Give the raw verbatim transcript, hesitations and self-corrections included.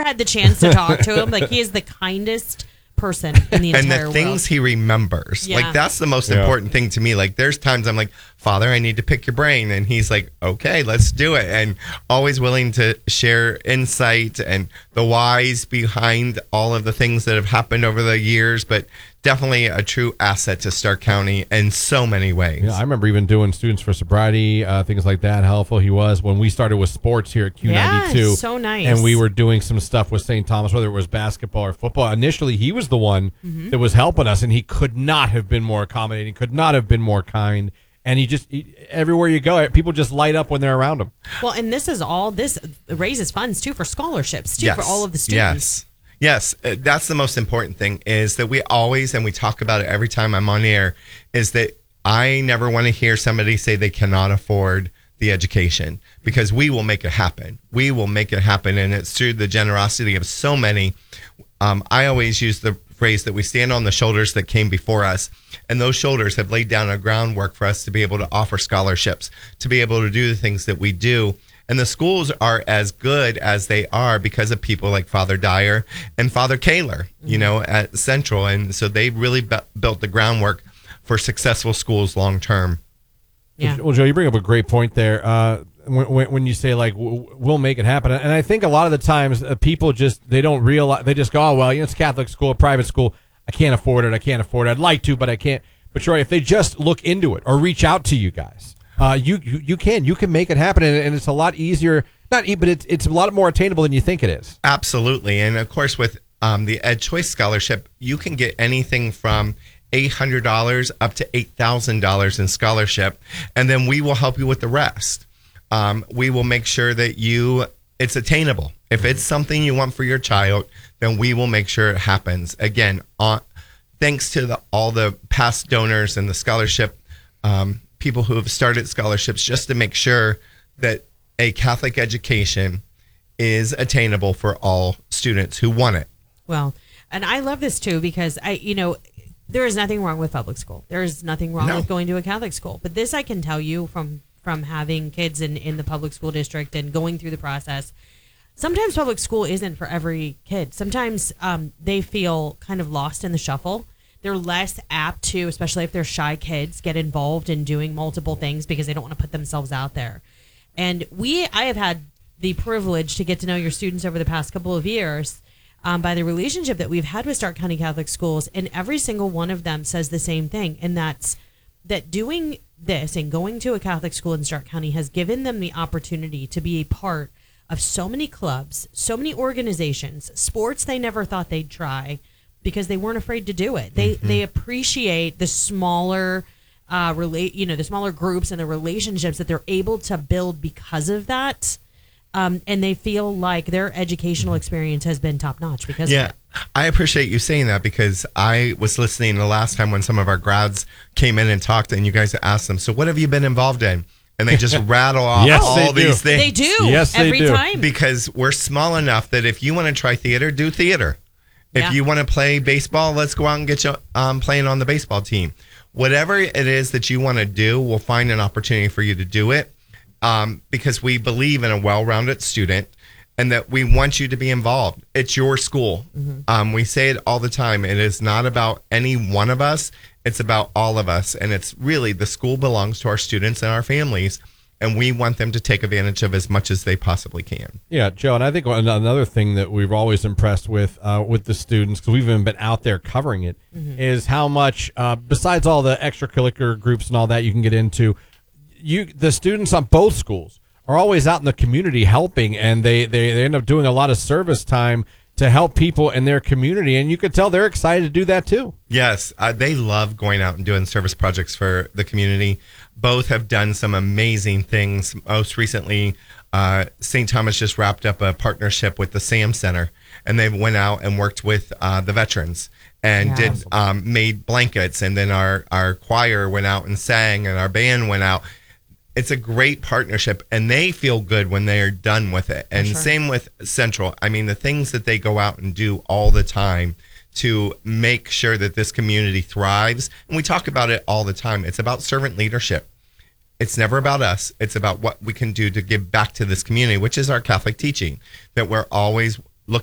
had the chance to talk to him. Like, he is the kindest person in the entire and the world. things he remembers. Yeah. Like, that's the most Yeah. important thing to me. Like, there's times I'm like, Father, I need to pick your brain. And he's like, okay, let's do it. And always willing to share insight and the whys behind all of the things that have happened over the years. But definitely a true asset to Stark County in so many ways. Yeah, I remember even doing Students for Sobriety, uh, things like that, how helpful he was when we started with sports here at Q ninety-two. Yeah, so nice. And we were doing some stuff with Saint Thomas, whether it was basketball or football. Initially, he was the one Mm-hmm. that was helping us, and he could not have been more accommodating, could not have been more kind. And he just, he, everywhere you go, people just light up when they're around him. Well, and this is all, this raises funds, too, for scholarships, too, Yes. for all of the students. Yes. Yes. Uh, That's the most important thing is that we always, and we talk about it every time I'm on air, is that I never want to hear somebody say they cannot afford the education, because we will make it happen. We will make it happen. And it's through the generosity of so many. Um, I always use the phrase that we stand on the shoulders that came before us, and those shoulders have laid down a groundwork for us to be able to offer scholarships, to be able to do the things that we do. And the schools are as good as they are because of people like Father Dyer and Father Kaler, you know, at Central. And so they really bu- built the groundwork for successful schools long term. Yeah. Well, Joe, you bring up a great point there. Uh, when, when when you say, like, w- we'll make it happen. And I think a lot of the times uh, people just, they don't realize, they just go, oh, well, you know, it's Catholic school, private school. I can't afford it. I can't afford it. I'd like to, but I can't. But Troy, if they just look into it or reach out to you guys, uh, you, you you can. You can make it happen. And, and it's a lot easier, not e- but it's, it's a lot more attainable than you think it is. Absolutely. And of course, with um, the Ed Choice Scholarship, you can get anything from eight hundred dollars up to eight thousand dollars in scholarship. And then we will help you with the rest. Um, we will make sure that you it's attainable. If it's something you want for your child, then we will make sure it happens. Again, on, thanks to the, all the past donors and the scholarship um, people who have started scholarships, just to make sure that a Catholic education is attainable for all students who want it. Well, and I love this, too, because, I, you know, there is nothing wrong with public school. There is nothing wrong No. with going to a Catholic school. But this I can tell you from, from having kids in, in the public school district and going through the process. Sometimes public school isn't for every kid. Sometimes um, they feel kind of lost in the shuffle. They're less apt to, especially if they're shy kids, get involved in doing multiple things because they don't want to put themselves out there. And we, I have had the privilege to get to know your students over the past couple of years um, by the relationship that we've had with Stark County Catholic Schools. And every single one of them says the same thing. And that's that doing this and going to a Catholic school in Stark County has given them the opportunity to be a part of so many clubs, so many organizations, sports they never thought they'd try because they weren't afraid to do it. They mm-hmm. they appreciate the smaller uh relate you know the smaller groups and the relationships that they're able to build because of that. Um, and they feel like their educational experience has been top notch because yeah. of it. I appreciate you saying that, because I was listening the last time when some of our grads came in and talked, and you guys asked them, so what have you been involved in? And they just rattle off Yes, all they do. these things. They do. Yes, they every do. time. Because we're small enough that if you want to try theater, do theater. If Yeah. you want to play baseball, let's go out and get you um, playing on the baseball team. Whatever it is that you want to do, we'll find an opportunity for you to do it, um, because we believe in a well-rounded student and that we want you to be involved. It's your school. Mm-hmm. Um, we say it all the time. It is not about any one of us. It's about all of us. And it's really, the school belongs to our students and our families, and we want them to take advantage of as much as they possibly can. Yeah, Joe, and I think another thing that we've always impressed with uh, with the students, because we've even been out there covering it, mm-hmm. is how much, uh, besides all the extracurricular groups and all that you can get into, you the students on both schools are always out in the community helping, and they, they, they end up doing a lot of service time to help people in their community, and you could tell they're excited to do that too. Yes, uh, they love going out and doing service projects for the community. Both have done some amazing things. Most recently, uh, Saint Thomas just wrapped up a partnership with the Sam Center, and they went out and worked with uh, the veterans and Yeah. did um, made blankets, and then our, our choir went out and sang, and our band went out. It's a great partnership, and they feel good when they are done with it. And sure. same with Central. I mean, the things that they go out and do all the time to make sure that this community thrives. And we talk about it all the time. It's about servant leadership. It's never about us. It's about what we can do to give back to this community, which is our Catholic teaching, that we're always